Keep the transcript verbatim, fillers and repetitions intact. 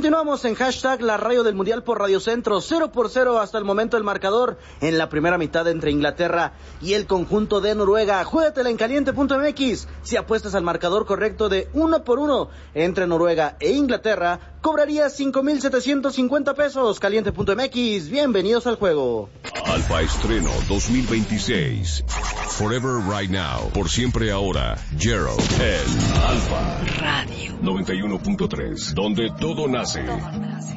Continuamos en hashtag la radio del Mundial por Radio Centro. Cero por cero hasta el momento el marcador en la primera mitad entre Inglaterra y el conjunto de Noruega. Juégatela en caliente punto m x. Si apuestas al marcador correcto de uno por uno entre Noruega e Inglaterra, cobrarías cinco mil setecientos cincuenta pesos. caliente punto m x. Bienvenidos al juego. Alfa Estreno dos mil veintiséis. Forever Right Now. Por siempre ahora. Gerald. El Alfa. Radio. noventa y uno punto tres. Donde todo nace.